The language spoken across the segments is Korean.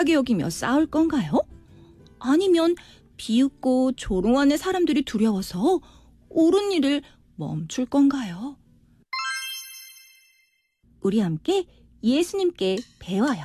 중하게 여기며 싸울 건가요? 아니면 비웃고 조롱하는 사람들이 두려워서 옳은 일을 멈출 건가요? 우리 함께 예수님께 배워요.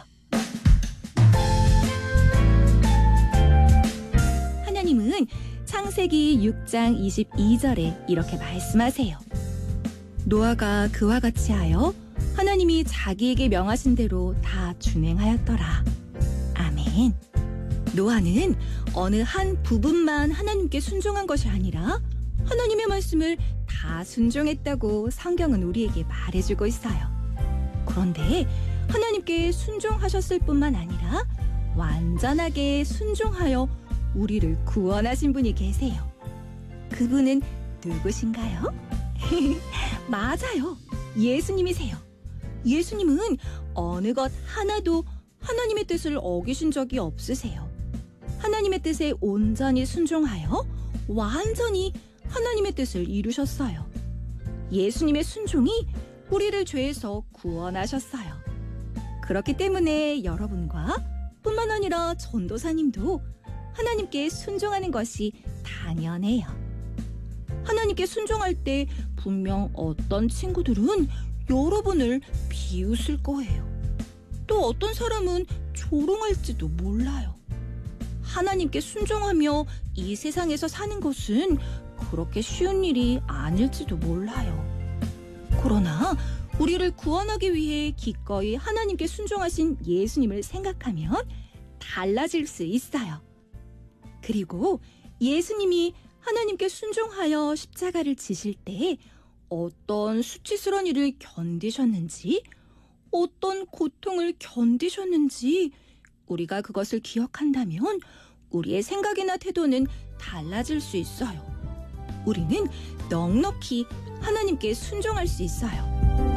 하나님은 창세기 6장 22절에 이렇게 말씀하세요. 노아가 그와 같이 하여 하나님이 자기에게 명하신 대로 다 준행하였더라. 아멘. 노아는 어느 한 부분만 하나님께 순종한 것이 아니라 하나님의 말씀을 다 순종했다고 성경은 우리에게 말해주고 있어요. 그런데 하나님께 순종하셨을 뿐만 아니라 완전하게 순종하여 우리를 구원하신 분이 계세요. 그분은 누구신가요? 맞아요. 예수님이세요. 예수님은 어느 것 하나도 하나님의 뜻을 어기신 적이 없으세요. 하나님의 뜻에 온전히 순종하여 완전히 하나님의 뜻을 이루셨어요. 예수님의 순종이 우리를 죄에서 구원하셨어요. 그렇기 때문에 여러분과 뿐만 아니라 전도사님도 하나님께 순종하는 것이 당연해요. 하나님께 순종할 때 분명 어떤 친구들은 여러분을 비웃을 거예요. 또 어떤 사람은 조롱할지도 몰라요. 하나님께 순종하며 이 세상에서 사는 것은 그렇게 쉬운 일이 아닐지도 몰라요. 그러나 우리를 구원하기 위해 기꺼이 하나님께 순종하신 예수님을 생각하면 달라질 수 있어요. 그리고 예수님이 하나님께 순종하여 십자가를 지실 때 어떤 수치스러운 일을 견디셨는지, 어떤 고통을 견디셨는지 우리가 그것을 기억한다면 우리의 생각이나 태도는 달라질 수 있어요. 우리는 넉넉히 하나님께 순종할 수 있어요.